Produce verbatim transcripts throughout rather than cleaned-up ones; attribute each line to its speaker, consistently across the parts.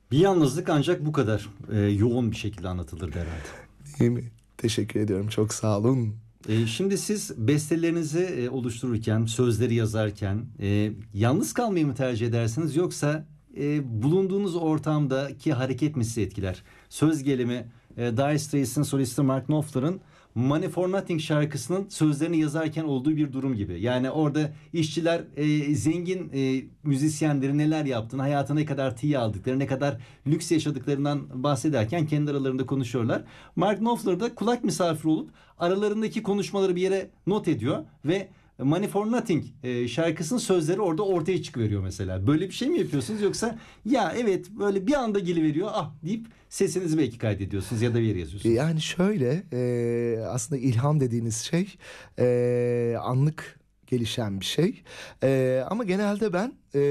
Speaker 1: Bir yalnızlık ancak bu kadar e, yoğun bir şekilde anlatılır herhalde.
Speaker 2: Değil mi? Teşekkür ediyorum. Çok sağ olun.
Speaker 1: E, şimdi siz bestelerinizi e, oluştururken, sözleri yazarken e, yalnız kalmayı mı tercih edersiniz, yoksa e, bulunduğunuz ortamdaki hareket mi sizi etkiler? Söz gelimi e, Dire Straits'in solisti Mark Knopfler'ın Money for Nothing şarkısının sözlerini yazarken olduğu bir durum gibi. Yani orada işçiler e, zengin e, müzisyenlerin neler yaptığını, hayatına ne kadar tiye aldıkları, ne kadar lüks yaşadıklarından bahsederken kendi aralarında konuşuyorlar. Mark Knopfler da kulak misafiri olup aralarındaki konuşmaları bir yere not ediyor ve Money for Nothing e, şarkısının sözleri orada ortaya çıkıveriyor mesela. Böyle bir şey mi yapıyorsunuz, yoksa ya evet böyle bir anda geliveriyor ah deyip sesinizi belki kaydediyorsunuz ya da bir yere yazıyorsunuz?
Speaker 2: Yani şöyle e, aslında ilham dediğiniz şey e, anlık gelişen bir şey. E, ama genelde ben e,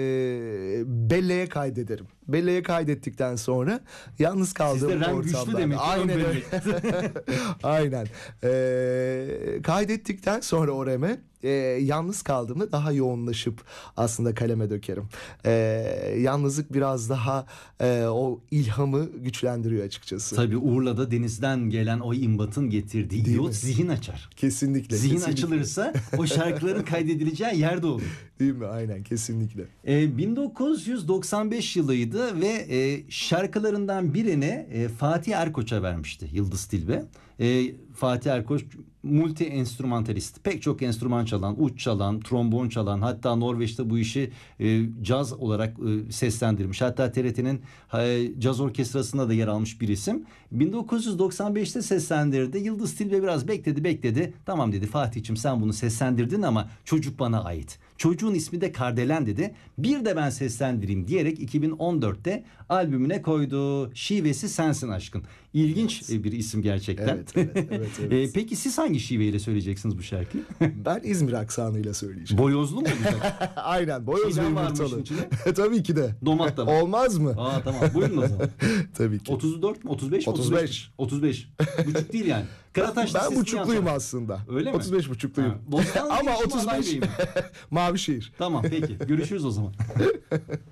Speaker 2: belleğe kaydederim. Belleğe kaydettikten sonra yalnız kaldığım
Speaker 1: Sizde RAM güçlü
Speaker 2: ortamda.
Speaker 1: demek ki.
Speaker 2: Aynen öyle. Aynen. E, kaydettikten sonra o RAM'e e, yalnız kaldığımda daha yoğunlaşıp aslında kaleme dökerim. E, yalnızlık biraz daha e, o ilhamı güçlendiriyor açıkçası.
Speaker 1: Tabii Urla'da denizden gelen o imbatın getirdiği
Speaker 2: Değil
Speaker 1: iyot
Speaker 2: mi?
Speaker 1: zihin açar.
Speaker 2: Kesinlikle.
Speaker 1: Zihin
Speaker 2: kesinlikle.
Speaker 1: açılırsa o şarkıların kaydedileceği yerde olur.
Speaker 2: Değil mi? Aynen, kesinlikle.
Speaker 1: E, bin dokuz yüz doksan beş yılıydı ve e, şarkılarından birini e, Fatih Erkoç'a vermişti Yıldız Tilbe. E, Fatih Erkoç multi enstrümantalist. Pek çok enstrüman çalan, uç çalan, trombon çalan, hatta Norveç'te bu işi e, caz olarak e, seslendirmiş. Hatta T R T'nin e, caz orkestrasında da yer almış bir isim. bin dokuz yüz doksan beşte seslendirdi. Yıldız Tilbe biraz bekledi bekledi. Tamam dedi, Fatih'ciğim sen bunu seslendirdin ama çocuk bana ait. Çocuğun ismi de Kardelen dedi. Bir de ben seslendireyim diyerek iki bin on dörtte albümüne koydu. Şivesi Sensin Aşkın. İlginç
Speaker 2: Evet.
Speaker 1: bir isim gerçekten.
Speaker 2: Evet, evet, evet, evet.
Speaker 1: E, peki siz hangi şiveyle söyleyeceksiniz bu şarkıyı?
Speaker 2: Ben İzmir aksanıyla söyleyeceğim.
Speaker 1: Boyozlu mu olacak?
Speaker 2: Aynen, boyoz ve
Speaker 1: Şiven var mı işin
Speaker 2: yumurtalı.
Speaker 1: içinde?
Speaker 2: Tabii ki de.
Speaker 1: Domat da var.
Speaker 2: Olmaz mı?
Speaker 1: Aa tamam, buyurun o zaman.
Speaker 2: Tabii ki.
Speaker 1: otuz dört mü? otuz beş mi?
Speaker 2: otuz beş.
Speaker 1: otuz beş. Buçuk değil yani. Karataş
Speaker 2: Ben
Speaker 1: Lisesi'ni
Speaker 2: buçukluyum
Speaker 1: yapar.
Speaker 2: aslında.
Speaker 1: Öyle mi?
Speaker 2: otuz beş buçukluyum.
Speaker 1: Ha, Bostanlı
Speaker 2: Ama
Speaker 1: Bey mi,
Speaker 2: otuz
Speaker 1: Aday
Speaker 2: beş
Speaker 1: Bey mi?
Speaker 2: Mavişehir.
Speaker 1: Tamam peki. Görüşürüz o zaman.